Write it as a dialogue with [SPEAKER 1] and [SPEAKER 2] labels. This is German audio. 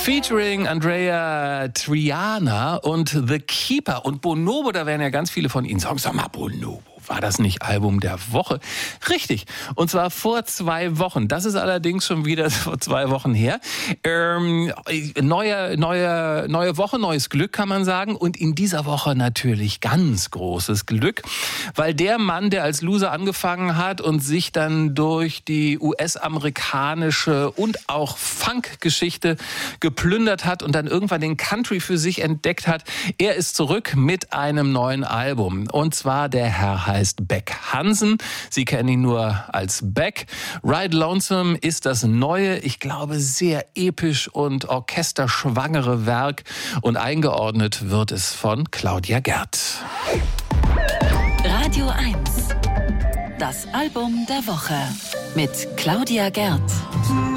[SPEAKER 1] Featuring Andrea Triana und The Keeper. Und Bonobo, da werden ja ganz viele von Ihnen sagen, sag mal, Bonobo, war das nicht Album der Woche? Richtig, und zwar vor 2 Wochen. Das ist allerdings schon wieder vor 2 Wochen her. Neue Woche, neues Glück, kann man sagen. Und in dieser Woche natürlich ganz großes Glück, weil der Mann, der als Loser angefangen hat und sich dann durch die US-amerikanische und auch Funk-Geschichte geplündert hat und dann irgendwann den Country für sich entdeckt hat, er ist zurück mit einem neuen Album. Und zwar der Herr heißt Beck Hansen. Sie kennen ihn nur als Beck. Ride Lonesome ist das neue, ich glaube, sehr episch und orchesterschwangere Werk. Und eingeordnet wird es von Claudia Gerd.
[SPEAKER 2] Radio 1. Das Album der Woche mit Claudia Gerd.